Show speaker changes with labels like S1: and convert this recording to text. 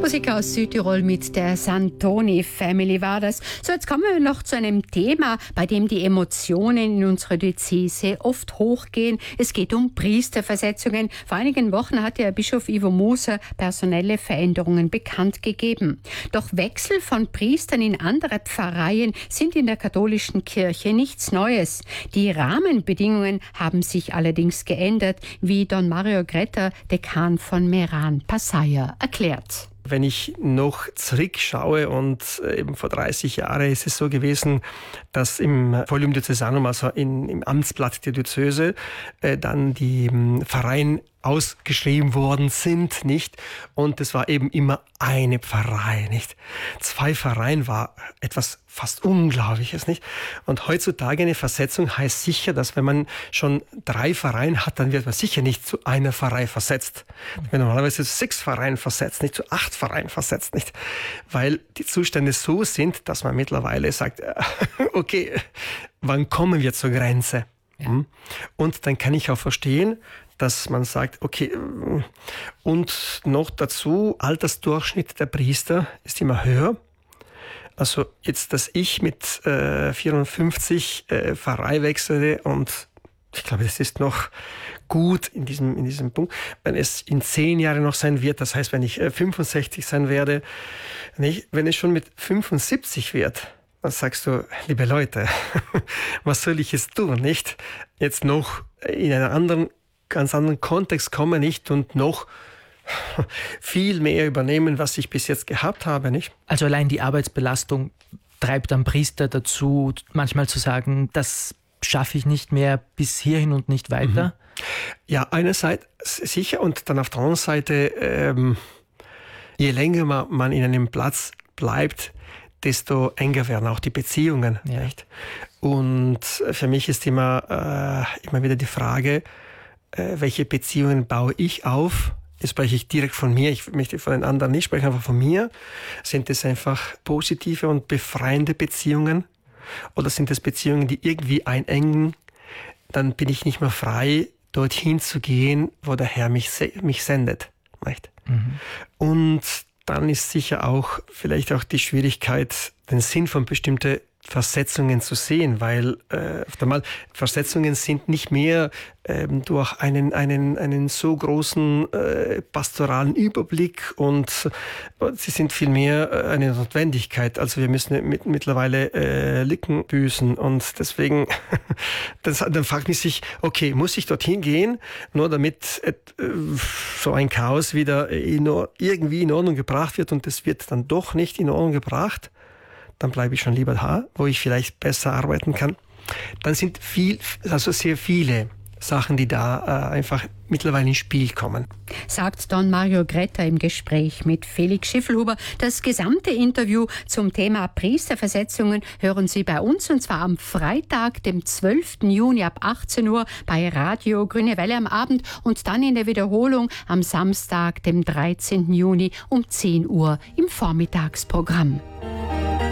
S1: Musik aus Südtirol mit der Santoni Family war das. So, jetzt kommen wir noch zu einem Thema, bei dem die Emotionen in unserer Diözese oft hochgehen. Es geht um Priesterversetzungen. Vor einigen Wochen hat der Bischof Ivo Moser personelle Veränderungen bekannt gegeben. Doch Wechsel von Priestern in andere Pfarreien sind in der katholischen Kirche nichts Neues. Die Rahmenbedingungen haben sich allerdings geändert, wie Don Mario Gretta, Dekan von Meran Passaia, erklärt.
S2: Wenn ich noch zurückschaue und eben vor 30 Jahren ist es so gewesen, dass im Folium Diöcesanum, also im Amtsblatt der Diözese, dann die Pfarreien ausgeschrieben worden sind, nicht? Und es war eben immer eine Pfarrei, nicht? 2 Pfarreien war etwas fast Unglaubliches, nicht? Und heutzutage eine Versetzung heißt sicher, dass wenn man schon 3 Pfarreien hat, dann wird man sicher nicht zu einer Pfarrei versetzt. Wenn man normalerweise 6 Pfarreien versetzt, nicht zu 8 Pfarreien versetzt, nicht? Weil die Zustände so sind, dass man mittlerweile sagt, okay, wann kommen wir zur Grenze? Ja. Und dann kann ich auch verstehen, dass man sagt, okay, und noch dazu, Altersdurchschnitt der Priester ist immer höher. Also jetzt, dass ich mit 54 Pfarrei wechsle und ich glaube, das ist noch gut in diesem Punkt. Wenn es in 10 Jahren noch sein wird, das heißt, wenn ich 65 sein werde, wenn es schon mit 75 wird, dann sagst du, liebe Leute, was soll ich jetzt tun, nicht? Jetzt noch in einen ganz anderen Kontext kommen, nicht? Und noch viel mehr übernehmen, was ich bis jetzt gehabt habe, nicht?
S3: Also allein die Arbeitsbelastung treibt am Priester dazu, manchmal zu sagen, das schaffe ich nicht mehr bis hierhin und nicht weiter?
S2: Ja, einerseits sicher und dann auf der anderen Seite, je länger man in einem Platz bleibt, desto enger werden auch die Beziehungen. Ja. Nicht? Und für mich ist immer wieder die Frage, welche Beziehungen baue ich auf? Jetzt spreche ich direkt von mir, ich möchte von den anderen nicht sprechen, aber von mir. Sind es einfach positive und befreiende Beziehungen? Oder sind es Beziehungen, die irgendwie einengen? Dann bin ich nicht mehr frei, dorthin zu gehen, wo der Herr mich sendet. Nicht? Und dann ist sicher auch vielleicht auch die Schwierigkeit, den Sinn von bestimmten Versetzungen zu sehen, weil Versetzungen sind nicht mehr durch einen so großen pastoralen Überblick und sie sind vielmehr eine Notwendigkeit. Also wir müssen mittlerweile Lücken büßen und deswegen dann fragt man sich, okay, muss ich dorthin gehen, nur damit so ein Chaos wieder irgendwie in Ordnung gebracht wird und es wird dann doch nicht in Ordnung gebracht? Dann bleibe ich schon lieber da, wo ich vielleicht besser arbeiten kann. Dann sind sehr viele Sachen, die da einfach mittlerweile ins Spiel kommen.
S1: Sagt Don Mario Gretta im Gespräch mit Felix Schiffelhuber. Das gesamte Interview zum Thema Priesterversetzungen hören Sie bei uns und zwar am Freitag, dem 12. Juni ab 18 Uhr bei Radio Grüne Welle am Abend und dann in der Wiederholung am Samstag, dem 13. Juni um 10 Uhr im Vormittagsprogramm.